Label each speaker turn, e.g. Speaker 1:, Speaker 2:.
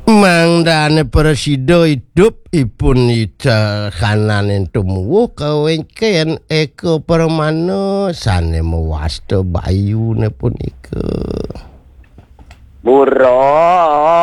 Speaker 1: Mangdane presida hidup ipun ida kananen tumuwuh kawengken Eko Permana sane mewasta bayune punika.
Speaker 2: Murah